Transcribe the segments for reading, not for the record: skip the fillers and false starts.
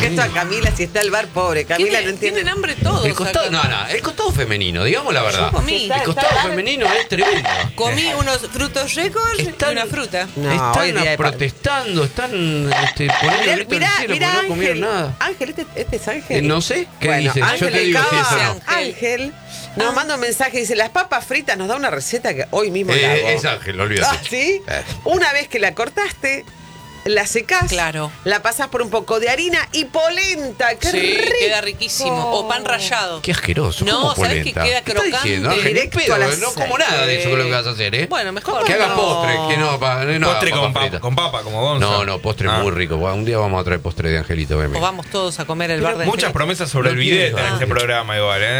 esto a Camila si está el bar pobre. Camila no entiende. Tienen hambre todos. El costado, el costado femenino, digamos la verdad. Yo comí. El costado femenino es tremendo. Comí unos frutos secos y una fruta. No, hoy día Están de protestando, están poniendo el grito en el cielo porque no comieron nada. Ángel, este es Ángel. No sé, ¿qué Bueno, dice? Yo Ángel te de digo si Cava, eso no. Ángel nos manda un mensaje y dice: las papas fritas nos da una receta que hoy mismo la hago. Es Ángel, olvídate. ¿Sí? Una vez que la cortaste, la secás, Claro. la pasás por un poco de harina y polenta. ¡Qué Sí, rico! queda riquísimo. O pan rallado. Qué asqueroso. No, ¿cómo ¿sabes polenta? que queda ¿Qué estás crocante? diciendo, Ángel? Directo Ni pedo, a la no como nada de eso que lo que vas a hacer, ¿eh? Bueno, mejor. Que hagas no? postre, que no, Postre con papas fritas. papa, como Gonza. No, postre muy rico. Un día vamos a traer postre de Angelito. Ven. O vamos todos a comer el bar de Muchas Angelito. promesas sobre No el bidet quiero. en este programa igual, ¿eh?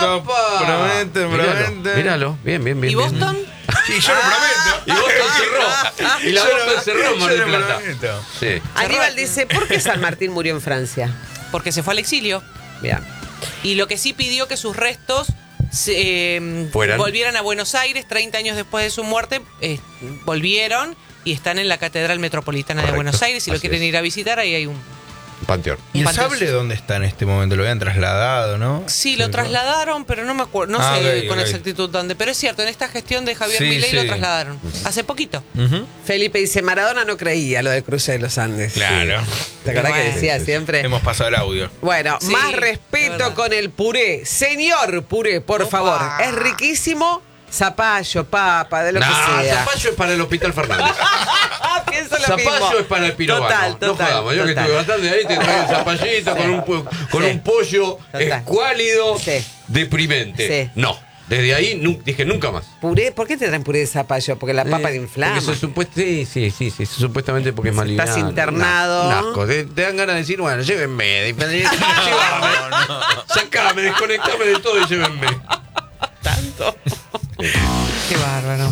¡Apa! Promete. Míralo. Bien. ¿Y Boston? Y yo lo prometo. Y Boston cerró. Y la Boston cerró en Mar del Plata. Sí. Aníbal dice: ¿por qué San Martín murió en Francia? Porque se fue al exilio. Bien. Y lo que sí pidió que sus restos Fueran. volvieran a Buenos Aires 30 años después de su muerte. Volvieron y están en la Catedral Metropolitana de Correcto. Buenos Aires. Si lo Así quieren es. ir a visitar, ahí hay un... Panteón. ¿Y el Panteón. sable dónde está en este momento? Lo habían trasladado, ¿no? Sí, lo trasladaron, pero no me acuerdo, no Ah, sé ok, con ok. exactitud dónde. Pero es cierto, en esta gestión de Javier Sí, Milei sí. lo trasladaron. Hace poquito. Ujú. Felipe dice: Maradona no creía lo del cruce de los Andes. Claro. ¿Te acordás que Bueno. decía Sí. siempre? Hemos pasado el audio. Bueno, Sí, más de respeto verdad. con el puré. Señor puré, por Opa. favor. Es riquísimo. Zapallo, papa, de lo que sea. Zapallo es para el Hospital Fernández. Pienso lo mismo. Zapallo es para el pirobano. Total, No jodamos. Yo que total. estuve bastante ahí, te traigo un zapallito con Sí. un pollo Total. escuálido, Sí. deprimente. Sí. No. Desde ahí dije nunca más. Puré, ¿por qué te traen puré de zapallo? Porque la papa te inflama. Porque sí, supuestamente porque es maligna. Estás internado. Un asco. Te dan ganas de decir, bueno, llévenme. Sacame, desconectame de todo y llévenme. Tanto. Qué bárbaro.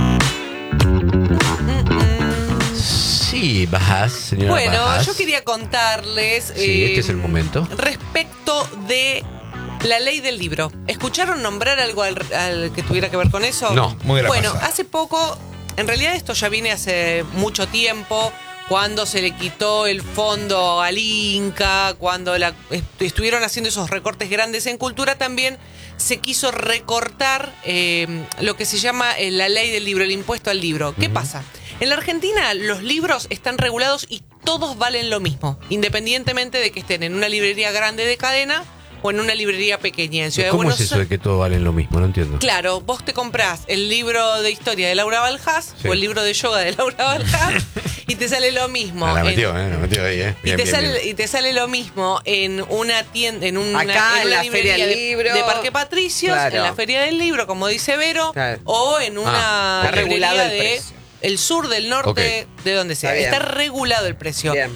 Sí, Bajas, señora Bueno, Bajas. yo quería contarles... Sí, este es el momento. Respecto de la ley del libro. ¿Escucharon nombrar algo al que tuviera que ver con eso? No, muy de la Bueno, pasada. hace poco, en realidad esto ya viene hace mucho tiempo, cuando se le quitó el fondo al Inca, cuando estuvieron haciendo esos recortes grandes en cultura, también se quiso recortar lo que se llama la ley del libro, el impuesto al libro. ¿Qué pasa? En la Argentina los libros están regulados y todos valen lo mismo, independientemente de que estén en una librería grande de cadena o en una librería pequeña en Ciudad de ¿Cómo Buenos es eso de que todo vale lo mismo? No entiendo. Claro, vos te comprás el libro de historia de Laura Balhás Sí. o el libro de yoga de Laura Balhás y te sale lo mismo. La metió ahí, y te sale lo mismo en una tienda, Acá, en la librería Feria del Libro. de Parque Patricios, Claro. en la Feria del Libro, como dice Vero, Claro. o en una Está regulado librería el de precio. el sur, del norte, de donde sea. Está bien. Está regulado el precio. Bien.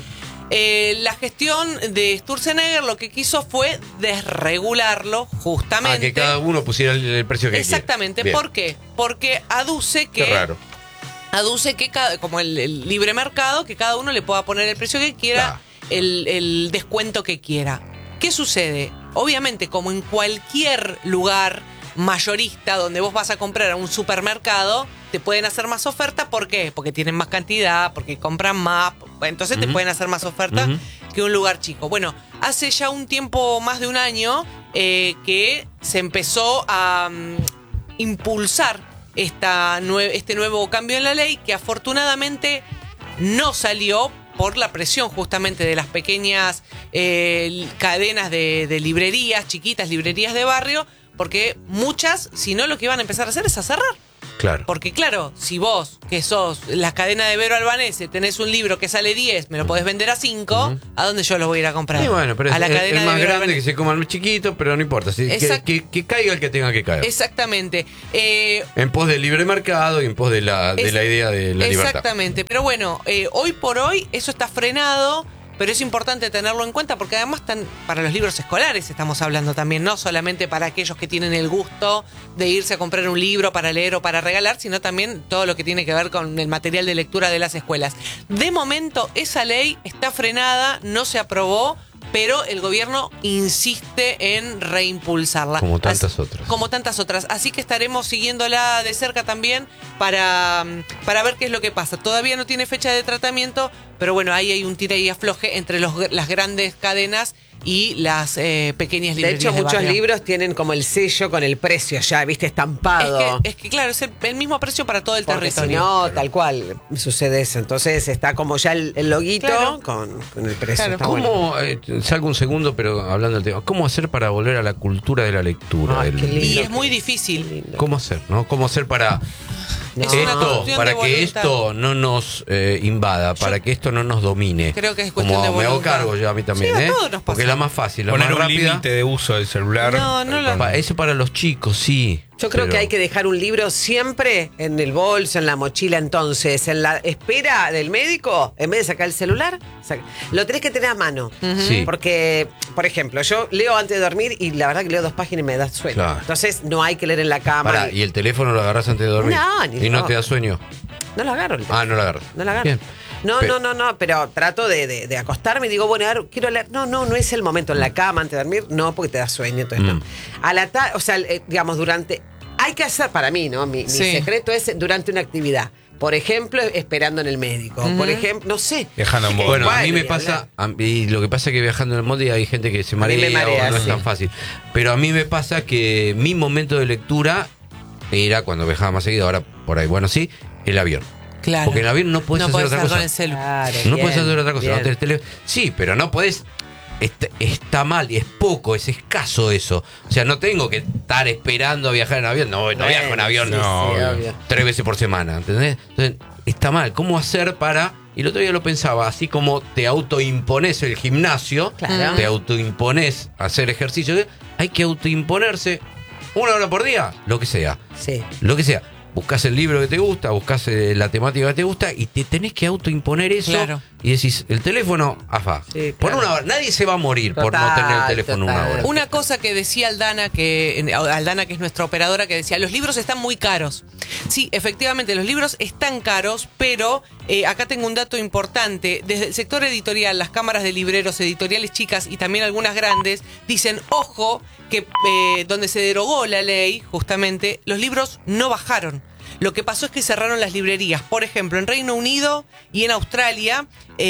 La gestión de Sturzenegger lo que quiso fue desregularlo justamente. Que cada uno pusiera el precio que Exactamente. quiere. ¿Por qué? Porque aduce Qué raro. que como el libre mercado, que cada uno le pueda poner el precio que quiera, el descuento que quiera. ¿Qué sucede? Obviamente, como en cualquier lugar mayorista donde vos vas a comprar a un supermercado, te pueden hacer más oferta. ¿Por qué? Porque tienen más cantidad, porque compran más. Entonces te pueden hacer más oferta que un lugar chico. Bueno, hace ya un tiempo, más de un año, que se empezó a impulsar este nuevo cambio en la ley, que afortunadamente no salió por la presión justamente de las pequeñas cadenas de librerías, chiquitas librerías de barrio, porque muchas, si no, lo que iban a empezar a hacer es a cerrar. Claro. Porque claro, si vos, que sos la cadena de Vero Albanese, tenés un libro que sale 10, me lo podés vender a 5, ¿a dónde yo lo voy a ir a comprar? Y bueno, pero a la es cadena el más de Vero grande que Albanese. se coma el chiquito, pero no importa. Que caiga el que tenga que caer. Exactamente. En pos del libre mercado y en pos de la idea de la libertad. Exactamente. Pero bueno, hoy por hoy eso está frenado. Pero es importante tenerlo en cuenta porque además para los libros escolares estamos hablando también, no solamente para aquellos que tienen el gusto de irse a comprar un libro para leer o para regalar, sino también todo lo que tiene que ver con el material de lectura de las escuelas. De momento esa ley está frenada, no se aprobó pero el gobierno insiste en reimpulsarla. Como tantas otras. Como tantas otras. Así que estaremos siguiéndola de cerca también para ver qué es lo que pasa. Todavía no tiene fecha de tratamiento, pero bueno, ahí hay un tira y afloje entre las grandes cadenas y las pequeñas librerías. De hecho, muchos barrio. libros tienen como el sello con el precio ya, ¿viste? Estampado. Es que claro, es el mismo precio para todo el Porque si territorio. no, tal cual, sucede eso. Entonces está como ya el loguito Claro. con el precio. Claro. Está bueno. ¿Cómo, salgo un segundo, pero hablando del tema, ¿cómo hacer para volver a la cultura de la lectura? Ay, qué lindo. Y es muy difícil. Lindo. ¿Cómo hacer, no? ¿Cómo hacer para No. Es una esto, cuestión para de que voluntad. esto no nos invada, para que esto no nos domine? Creo que es cuestión Como de me hago voluntad. cargo yo a mí también, Sí, a todos nos pasa. Porque es la más fácil, la Poner más un rápida. límite de uso del celular. No lo- Eso para los chicos, sí. Yo creo pero- que hay que dejar un libro siempre en el bolso, en la mochila. Entonces, en la espera del médico, en vez de sacar el celular, lo tenés que tener a mano. Sí. Porque, por ejemplo, yo leo antes de dormir y la verdad que leo 2 páginas y me da sueño. Claro. Entonces, no hay que leer en la cama. Pará, ¿y el teléfono lo agarras antes de dormir? No, ni ¿Y no loco. te da sueño? No lo agarro. Ah, no lo agarras. No la agarro. Bien. No, Pero- no, pero trato de acostarme y digo, bueno, a ver, quiero leer. No es el momento en la cama antes de dormir, no, porque te da sueño, entonces no. A la tarde, o sea, digamos, hay que hacer, para mí, ¿no? Mi Sí. secreto es durante una actividad. Por ejemplo, esperando en el médico. Por ejemplo, no sé. Viajando en bote. Bueno, a mí Bueno, me ni pasa, hablar. y lo que pasa es que viajando en el molde hay gente que se A mí me marea, marea, o no es sí. tan fácil. Pero a mí me pasa que mi momento de lectura era cuando viajaba más seguido, ahora por ahí, bueno, sí, el avión. Claro. Porque en el avión no puedes hacer podés otra estar cosa. con el celu. Claro, No bien, puedes hacer otra cosa. bien. No tenés teléfono. Sí, pero no podés. Está mal y es poco, es escaso eso. O sea, no tengo que estar esperando a viajar en avión. No viajo en avión sí, no, sí, obvio. obvio. 3 veces por semana, ¿entendés? Entonces, está mal. ¿Cómo hacer para...? Y el otro día lo pensaba, así como te autoimpones el gimnasio, Claro. te autoimpones hacer ejercicio, hay que autoimponerse 1 hora por día, lo que sea. Sí. Lo que sea. Buscás el libro que te gusta, buscás la temática que te gusta y te tenés que autoimponer eso. Claro. Y decís, el teléfono, afá. Sí, Por claro. 1 hora. Nadie se va a morir por no Total, tener el teléfono total. 1 hora. Una cosa que decía Aldana, que es nuestra operadora, que decía, los libros están muy caros. Sí, efectivamente, los libros están caros, pero acá tengo un dato importante. Desde el sector editorial, las cámaras de libreros, editoriales chicas y también algunas grandes, dicen, ojo, que donde se derogó la ley, justamente, los libros no bajaron. Lo que pasó es que cerraron las librerías. Por ejemplo, en Reino Unido y en Australia,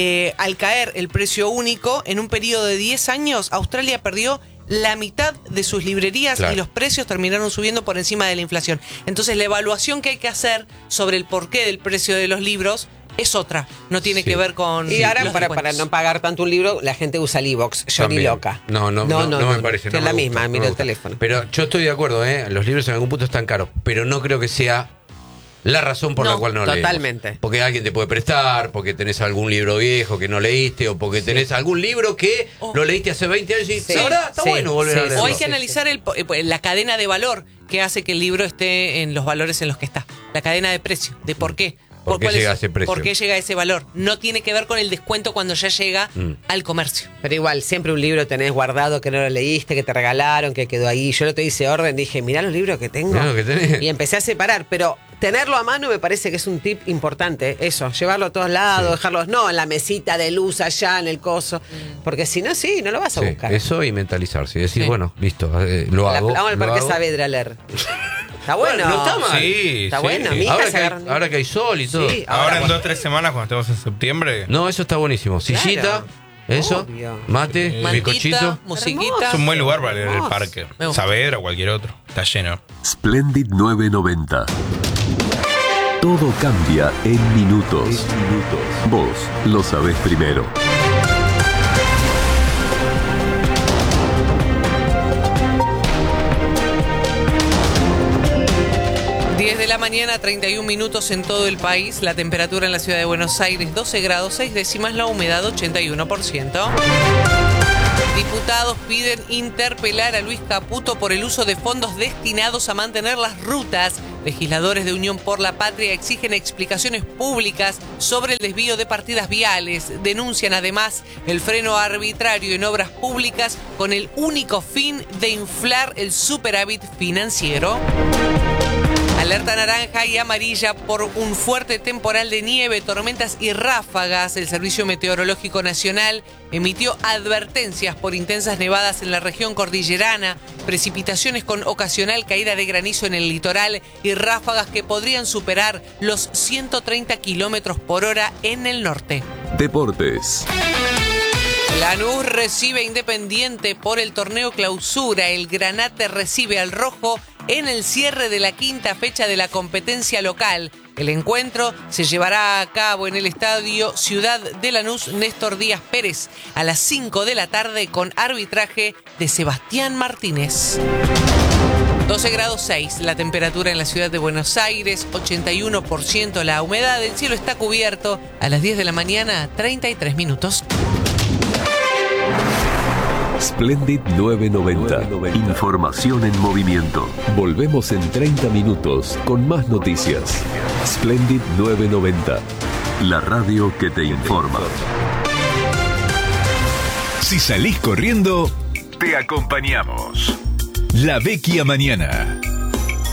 al caer el precio único, en un periodo de 10 años, Australia perdió la mitad de sus librerías Claro. y los precios terminaron subiendo por encima de la inflación. Entonces, la evaluación que hay que hacer sobre el porqué del precio de los libros es otra. No tiene Sí. que ver con Y ahora, los para descuentos. no pagar tanto un libro, la gente usa el iVoox. Yo ni También. loca. No me parece. Que no es la me misma, gusta, no mira me el gusta. teléfono. Pero yo estoy de acuerdo, los libros en algún punto están caros, pero no creo que sea la razón por la No, cual no totalmente. leemos. Porque alguien te puede prestar, porque tenés algún libro viejo que no leíste, o porque tenés algún libro que lo leíste hace 20 años y Sí, la verdad está sí, bueno volver a sí, leerlo. O hay que Sí, analizar la cadena de valor que hace que el libro esté en los valores en los que está. La cadena de precio, de por qué. ¿Por qué cuál llega a ese precio? ¿Por qué llega a ese valor? No tiene que ver con el descuento cuando ya llega al comercio. Pero igual, siempre un libro tenés guardado que no lo leíste, que te regalaron, que quedó ahí. Yo no te hice orden, dije, mirá los libros que tengo. Mirá lo que tenés. Y empecé a separar, pero tenerlo a mano me parece que es un tip importante. Eso, llevarlo a todos lados, dejarlos, no en la mesita de luz allá, en el coso. Porque si no, sí, no lo vas a Sí, buscar. eso y mentalizarse. Y decir, Sí. bueno, listo, lo hago. Vamos al lo Parque hago. Saavedra a leer. Está bueno. no está mal. Sí, Está sí. bueno, mi hija Ahora se que, hay, agarra un- ahora que hay sol y todo. Sí, Ahora en bueno. 2 o 3 semanas, cuando estemos en septiembre, No, eso está buenísimo. Sillita, Claro. eso, Obvio. mate, Mantita, bizcochito. musiquita. es un buen lugar para leer el Hermoso. parque. Me gusta. Saavedra o cualquier otro. Está lleno. Splendid 990. Todo cambia en minutos. Vos lo sabés primero. 10 de la mañana, 31 minutos en todo el país. La temperatura en la ciudad de Buenos Aires, 12 grados, 6 décimas. La humedad, 81%. Diputados piden interpelar a Luis Caputo por el uso de fondos destinados a mantener las rutas. Legisladores de Unión por la Patria exigen explicaciones públicas sobre el desvío de partidas viales. Denuncian además el freno arbitrario en obras públicas con el único fin de inflar el superávit financiero. Alerta naranja y amarilla por un fuerte temporal de nieve, tormentas y ráfagas. El Servicio Meteorológico Nacional emitió advertencias por intensas nevadas en la región cordillerana, precipitaciones con ocasional caída de granizo en el litoral y ráfagas que podrían superar los 130 kilómetros por hora en el norte. Deportes. Lanús recibe a Independiente por el torneo Clausura. El Granate recibe al Rojo en el cierre de la quinta fecha de la competencia local. El encuentro se llevará a cabo en el estadio Ciudad de Lanús Néstor Díaz Pérez a las 5 de la tarde con arbitraje de Sebastián Martínez. 12 grados 6 la temperatura en la ciudad de Buenos Aires, 81% la humedad, el cielo está cubierto. A las 10 de la mañana, 33 minutos. Splendid 990. Información en movimiento. Volvemos en 30 minutos con más noticias. Splendid 990. La radio que te informa. Si salís corriendo, te acompañamos. La Vecchia Mañana.